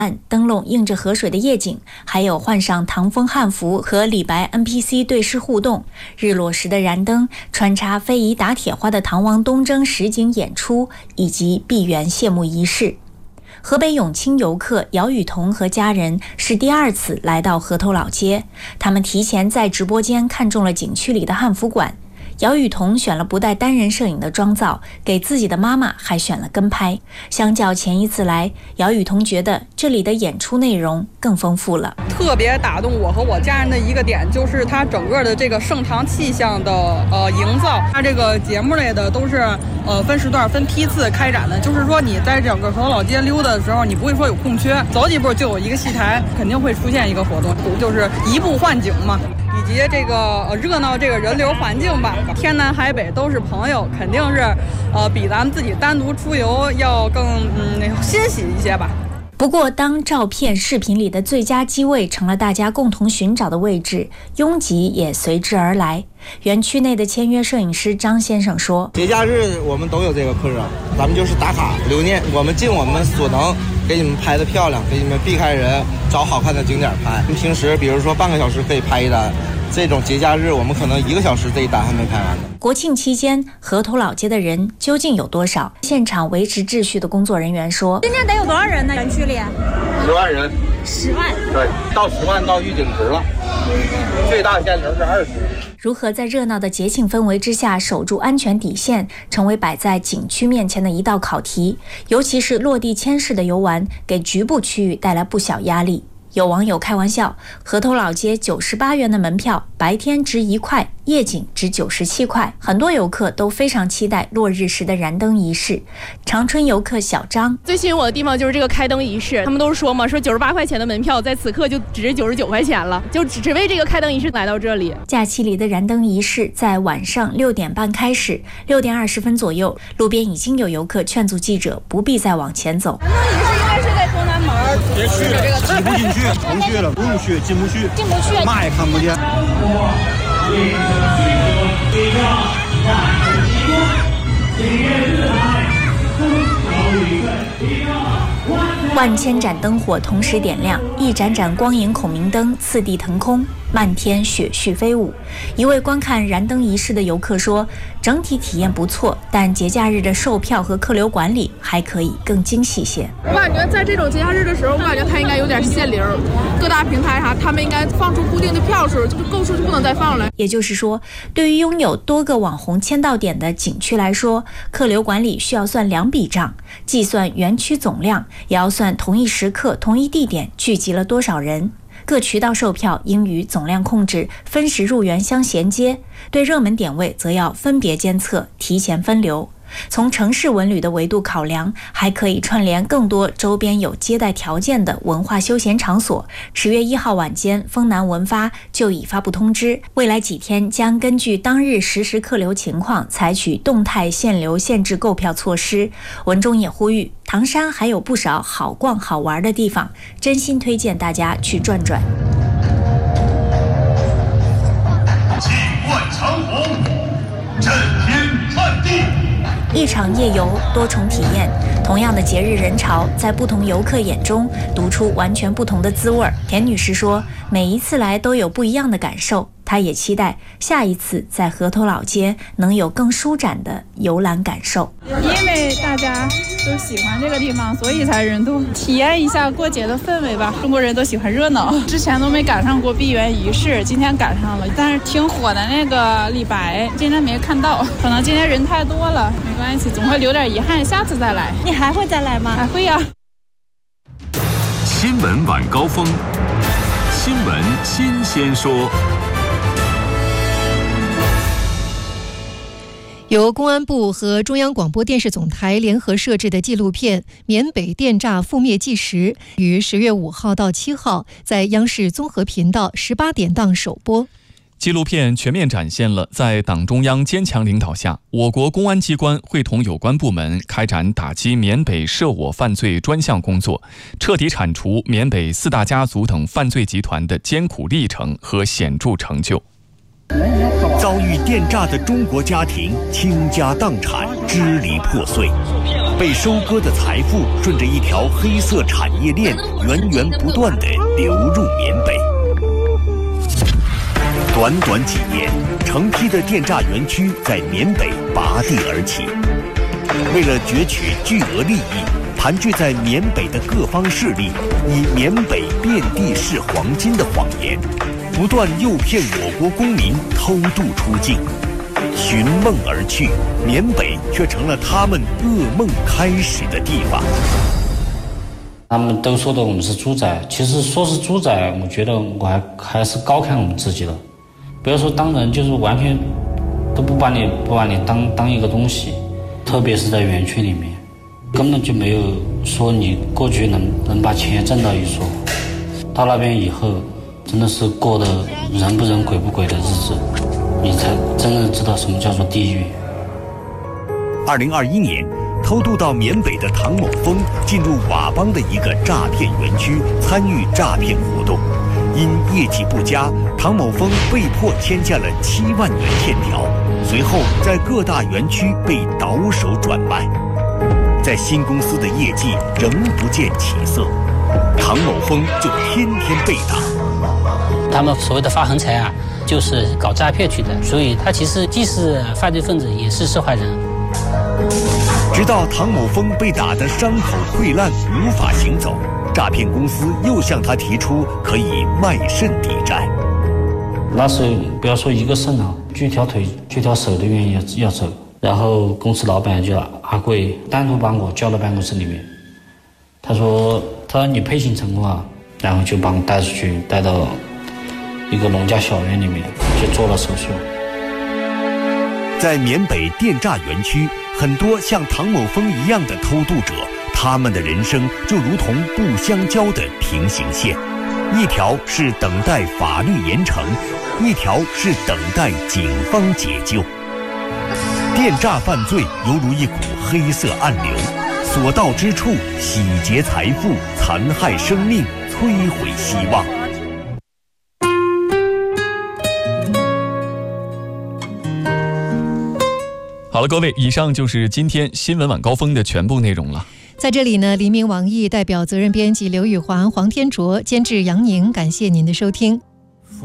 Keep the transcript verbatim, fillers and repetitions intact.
灯笼映着河水的夜景，还有换上唐风汉服和李白 N P C 对视互动，日落时的燃灯，穿插非遗打铁花的唐王东征实景演出，以及闭园谢幕仪式。河北永清游客姚雨桐和家人是第二次来到河头老街，他们提前在直播间看中了景区里的汉服馆。姚雨桐选了不带单人摄影的妆造，给自己的妈妈还选了跟拍。相较前一次来，姚雨桐觉得这里的演出内容更丰富了。 特别打动我和我家人的一个点，就是它整个的这个盛唐气象的呃营造。它这个节目类的都是呃分时段、分批次开展的，就是说你在整个河头老街溜达的时候，你不会说有空缺，走几步就有一个戏台，肯定会出现一个活动，就是移步换景嘛。以及这个呃热闹这个人流环境吧，天南海北都是朋友，肯定是呃比咱们自己单独出游要更嗯那欣喜一些吧。 不过，当照片、视频里的最佳机位成了大家共同寻找的位置，拥挤也随之而来。园区内的签约摄影师张先生说：“ 节假日我们都有这个课程，咱们就是打卡留念，我们尽我们所能给你们拍的漂亮，给你们避开人，找好看的景点拍。平时比如说半个小时可以拍一单，这种节假日我们可能一个小时这一单还没拍完呢。” 国庆期间，河头老街的人究竟有多少？现场维持秩序的工作人员说：“ 今天得有多少人呢？园区里十万人， 十万， 对，到十万到预警值了，最大限额是二十。” 如何在热闹的节庆氛围之下守住安全底线，成为摆在景区面前的一道考题。尤其是落地签式的游玩，给局部区域带来不小压力。有网友开玩笑，河头老街九十八元的门票，白天值一块，夜景值九十七块。很多游客都非常期待落日时的燃灯仪式。长春游客小张：“ 最吸引我的地方就是这个开灯仪式，他们都是说嘛，说九十八块钱的门票，在此刻就值九十九块钱了，就只为这个开灯仪式来到这里。” 假期里的燃灯仪式在晚上六点半开始，六点二十分左右，路边已经有游客劝阻记者不必再往前走。 燃灯仪式应该是在东南门， 别去了，这个挤不进去，不去了，不用去，进不去， 进不去， 嘛也看不见。 万千盏灯火同时点亮，一盏盏光影孔明灯次第腾空，漫天雪絮飞舞。一位观看燃灯仪式的游客说：“整体体验不错，但节假日的售票和客流管理还可以更精细些。” 我感觉在这种节假日的时候，我感觉它应该有点限流，各大平台啥，他们应该放出固定的票数，就够数就不能再放了。 也就是说，对于拥有多个网红签到点的景区来说，客流管理需要算两笔账，既算园区总量，也要算同一时刻、同一地点聚集了多少人。各渠道售票应与总量控制、分时入园相衔接，对热门点位则要分别监测、提前分流。从城市文旅的维度考量，还可以串联更多周边有接待条件的文化休闲场所。十月一号晚间，丰南文发就已发布通知，未来几天将根据当日实时客流情况，采取动态限流限制购票措施。文中也呼吁，唐山还有不少好逛好玩的地方，真心推荐大家去转转。 气贯长虹，震天撼地。 一场夜游，多重体验，同样的节日人潮，在不同游客眼中读出完全不同的滋味。田女士说，每一次来都有不一样的感受，她也期待下一次在河头老街能有更舒展的游览感受。 因为大家都喜欢这个地方，所以才人多，体验一下过节的氛围吧。中国人都喜欢热闹，之前都没赶上过闭园仪式，今天赶上了。但是挺火的那个李白，今天没看到，可能今天人太多了，没关系，总会留点遗憾，下次再来。 你还会再来吗？ 还会呀。 新闻晚高峰，新闻新鲜说。 由公安部和中央广播电视总台联合摄制的纪录片《缅北电诈覆灭纪实》于十月五号到七号在央视综合频道十八点档首播。 纪录片全面展现了在党中央坚强领导下，我国公安机关会同有关部门开展打击缅北涉我犯罪专项工作，彻底铲除缅北四大家族等犯罪集团的艰苦历程和显著成就。 遭遇电诈的中国家庭倾家荡产，支离破碎。 被收割的财富顺着一条黑色产业链源源不断地流入缅北。短短几年，成批的电诈园区在缅北拔地而起。为了攫取巨额利益，盘踞在缅北的各方势力以缅北遍地是黄金的谎言，不断诱骗我国公民偷渡出境。寻梦而去，缅北却成了他们噩梦开始的地方。 他们都说的我们是猪仔，其实说是猪仔，我觉得我还还是高看我们自己的。不要说当人，就是完全都不把你不把你当当一个东西，特别是在园区里面，根本就没有说你过去能能把钱挣到一说。到那边以后，真的是过得人不人鬼不鬼的日子，你才真的知道什么叫做地狱。 二零二一年，偷渡到缅北的唐某峰进入佤邦的一个诈骗园区，参与诈骗活动。因业绩不佳，唐某峰被迫签下了七万元欠条，随后在各大园区被倒手转卖。在新公司的业绩仍不见起色，唐某峰就天天被打。 他们所谓的发横财啊，就是搞诈骗去的，所以他其实既是犯罪分子，也是受害人。 直到唐某峰被打得伤口溃烂，无法行走，诈骗公司又向他提出可以卖肾抵债。 那时候不要说一个肾啊，锯条腿、锯条手都愿意要走。然后公司老板就阿贵单独把我叫到办公室里面，他说：“他说你配型成功啊。”然后就把我带出去，带到一个农家小院里面去做了手术。 在缅北电诈园区，很多像唐某峰一样的偷渡者，他们的人生就如同不相交的平行线，一条是等待法律严惩，一条是等待警方解救。电诈犯罪犹如一股黑色暗流，所到之处洗劫财富，残害生命，摧毁希望。 好了，各位，以上就是今天新闻晚高峰的全部内容了。 在这里呢，黎明网易代表责任编辑刘宇华、黄天卓，监制杨宁，感谢您的收听。